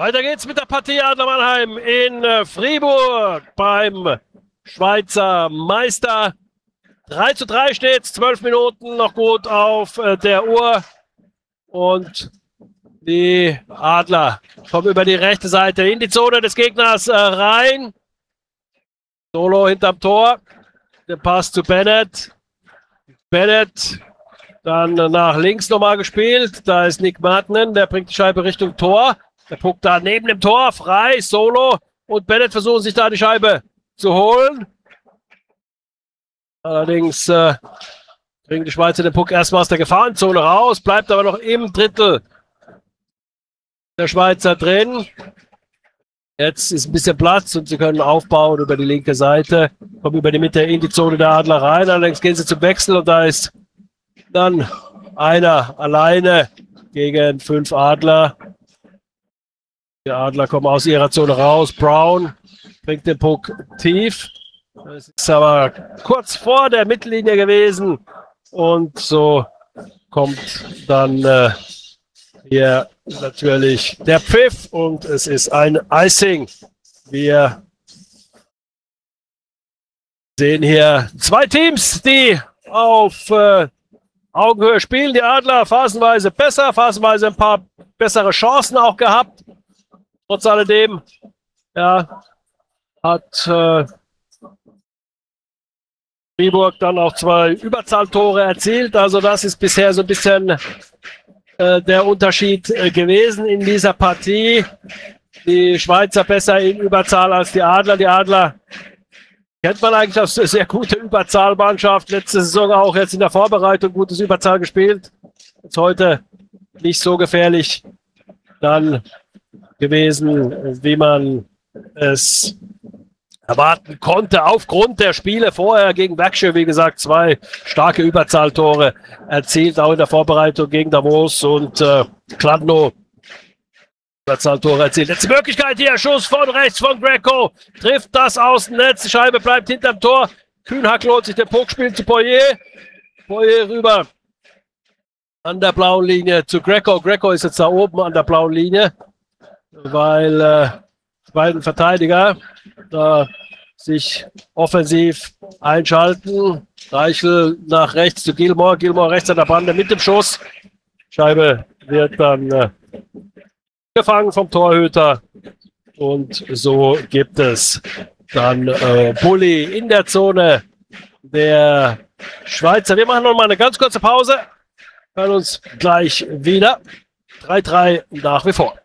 Weiter geht's mit der Partie Adler Mannheim in Fribourg beim Schweizer Meister. 3:3 steht's, 12 Minuten noch gut auf der Uhr. Und die Adler kommen über die rechte Seite in die Zone des Gegners rein. Solo hinterm Tor. Der Pass zu Bennett. Bennett dann nach links nochmal gespielt. Da ist Nick Martinen, der bringt die Scheibe Richtung Tor. Der Puck da neben dem Tor, frei, Solo. Und Bennett versuchen sich da die Scheibe zu holen. Allerdings kriegen die Schweizer den Puck erstmal aus der Gefahrenzone raus. Bleibt aber noch im Drittel der Schweizer drin. Jetzt ist ein bisschen Platz und sie können aufbauen über die linke Seite. Kommen über die Mitte in die Zone der Adler rein. Allerdings gehen sie zum Wechsel und da ist dann einer alleine gegen 5 Adler. Die Adler kommen aus ihrer Zone raus. Brown bringt den Puck tief. Das ist aber kurz vor der Mittellinie gewesen. Und so kommt dann hier natürlich der Pfiff. Und es ist ein Icing. Wir sehen hier 2 Teams, die auf Augenhöhe spielen. Die Adler phasenweise besser, phasenweise ein paar bessere Chancen auch gehabt. Trotz alledem, ja, hat Fribourg dann auch 2 Überzahltore erzielt. Also das ist bisher so ein bisschen der Unterschied gewesen in dieser Partie. Die Schweizer besser in Überzahl als die Adler. Die Adler kennt man eigentlich als sehr gute Überzahlmannschaft. Letzte Saison auch jetzt in der Vorbereitung gutes Überzahl gespielt. Jetzt heute nicht so gefährlich dann gewesen, wie man es erwarten konnte, aufgrund der Spiele vorher gegen Växjö, wie gesagt, 2 starke Überzahltore erzielt, auch in der Vorbereitung gegen Davos und Kladno. Überzahltore erzielt. Letzte Möglichkeit hier, Schuss von rechts von Greco, trifft das Außennetz, die Scheibe bleibt hinterm Tor. Kühnhack holt sich den Puck, spielt zu Poirier. Poirier rüber an der blauen Linie zu Greco. Greco ist jetzt da oben an der blauen Linie, weil die beiden Verteidiger da sich offensiv einschalten. Reichel nach rechts zu Gilmore. Gilmore rechts an der Bande mit dem Schuss. Scheibe wird dann gefangen vom Torhüter. Und so gibt es dann Bulli in der Zone der Schweizer. Wir machen noch mal eine ganz kurze Pause. Hören uns gleich wieder. 3:3 nach wie vor.